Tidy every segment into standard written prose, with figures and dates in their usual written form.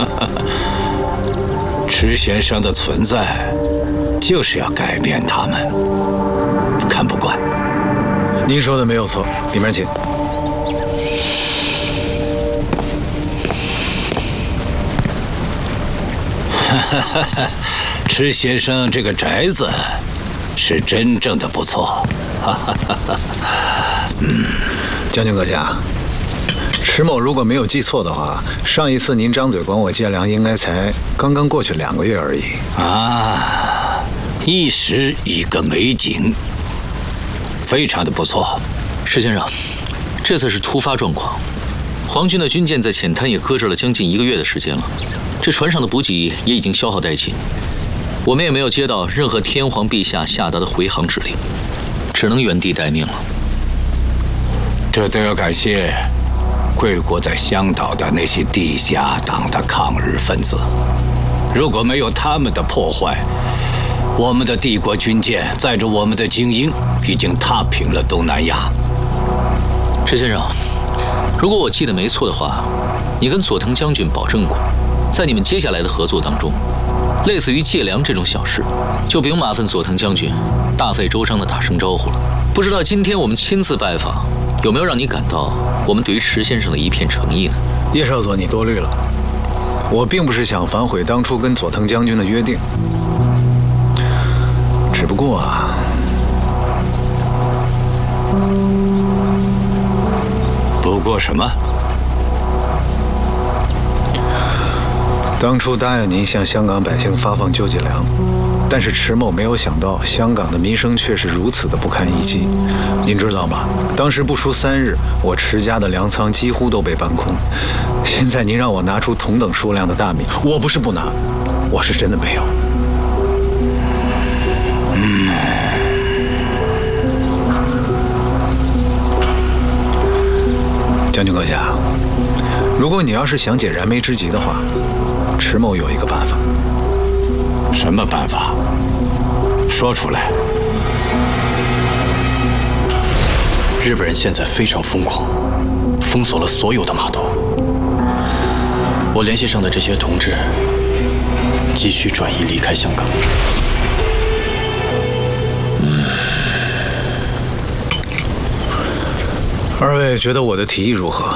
池先生的存在，就是要改变他们。看不惯。 您说的没有错，里面请。 池先生这个宅子是真正的不错。 将军阁下，池某如果没有记错的话，上一次您张嘴管我借粮，应该才刚刚过去2个月而已。 啊，一时一个美景，非常的不错。 石先生，这次是突发状况，皇军的军舰在浅滩也搁置了将近1个月的时间了，这船上的补给也已经消耗殆尽，我们也没有接到任何天皇陛下下达的回航指令，只能原地待命了。 这都要感谢贵国在香岛的那些地下党的抗日分子，如果没有他们的破坏，我们的帝国军舰载着我们的精英已经踏平了东南亚。 石先生，如果我记得没错的话，你跟佐藤将军保证过，在你们接下来的合作当中，类似于借粮这种小事，就不用麻烦佐藤将军大费周章的打声招呼了。不知道今天我们亲自拜访，有没有让你感到我们对于池先生的一片诚意呢？ 叶少佐，你多虑了，我并不是想反悔当初跟佐藤将军的约定，只不过啊， 不过什么？ 当初答应您向香港百姓发放救济粮，但是池某没有想到香港的民生却是如此的不堪一击。您知道吗？当时不出3日，我池家的粮仓几乎都被搬空。现在您让我拿出同等数量的大米，我不是不拿，我是真的没有。将军阁下，如果你要是想解燃眉之急的话，池某有一个办法。 什么办法？说出来。 日本人现在非常疯狂，封锁了所有的码头。我联系上的这些同志，急需转移离开香港。 二位觉得我的提议如何？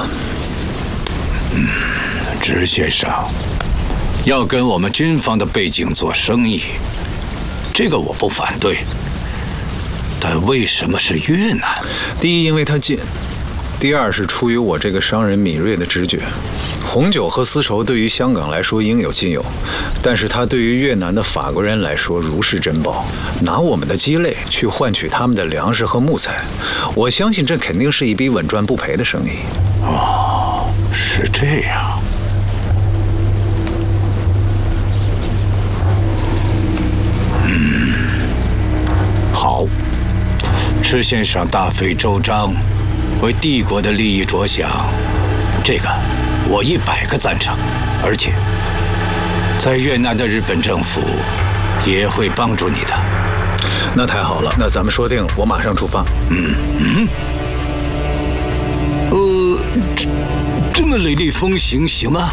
池先生要跟我们军方的背景做生意，这个我不反对。但为什么是越南？ 第一，因为它近；第二，是出于我这个商人敏锐的直觉。红酒和丝绸对于香港来说应有尽有，但是它对于越南的法国人来说如是珍宝。拿我们的鸡肋去换取他们的粮食和木材，我相信这肯定是一笔稳赚不赔的生意。 哦，是这样。好，池先生大费周章，为帝国的利益着想，这个我100个赞成。而且，在越南的日本政府也会帮助你的。 那太好了，那咱们说定了，我马上出发。 这么雷厉风行行吗？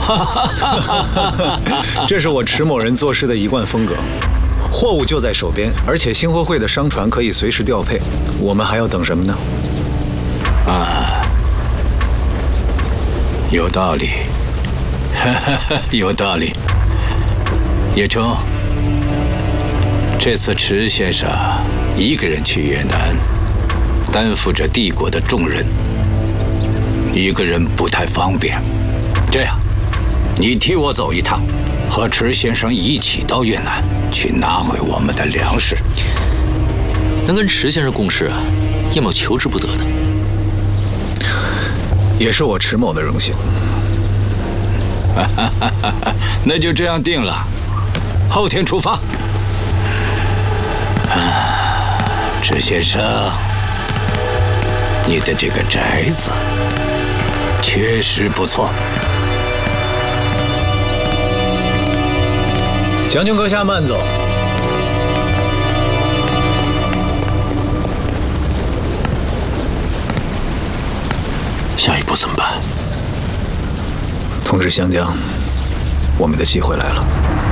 这是我池某人做事的一贯风格。货物就在手边，而且兴货会的商船可以随时调配，我们还要等什么呢？ 有道理，有道理。叶冲，这次池先生一个人去越南，担负着帝国的重任，一个人不太方便。这样，你替我走一趟，和池先生一起到越南去拿回我们的粮食。 能跟池先生共事，叶某求之不得呢。 也是我池某的荣幸。 那就这样定了，后天出发。池先生，你的这个宅子确实不错。 将军阁下慢走。 下一步怎么办？ 通知湘江， 我们的机会来了。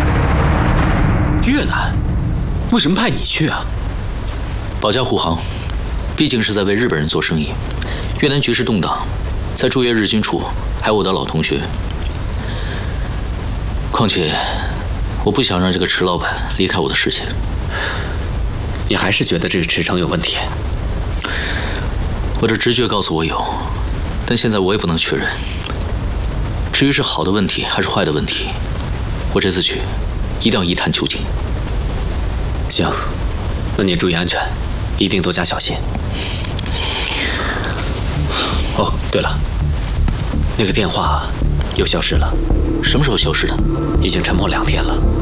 越南？为什么派你去啊？ 保驾护航，毕竟是在为日本人做生意。越南局势动荡，在驻越日军处还有我的老同学。况且，我不想让这个池老板离开我的视线。 你还是觉得这个池城有问题？ 我的直觉告诉我有，但现在我也不能确认。至于是好的问题还是坏的问题，我这次去一定要一探究竟。 行，那你注意安全，一定多加小心。哦，对了，那个电话又消失了。 什么时候消失的？ 已经沉默2天了。